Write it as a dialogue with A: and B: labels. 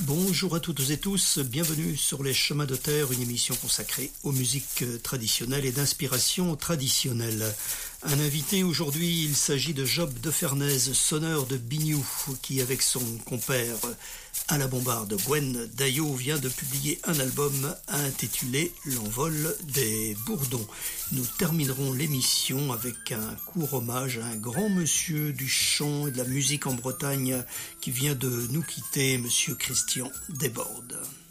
A: Bonjour à toutes et tous, bienvenue sur Les Chemins de Terre, une émission consacrée aux musiques traditionnelles et d'inspiration traditionnelle. Un invité aujourd'hui, il s'agit de Job de Fernaise, sonneur de Biniou, qui avec son compère à la bombarde Gwen Daillot vient de publier un album intitulé L'envol des bourdons. Nous terminerons l'émission avec un court hommage à un grand monsieur du chant et de la musique en Bretagne qui vient de nous quitter, monsieur Christian Desbordes.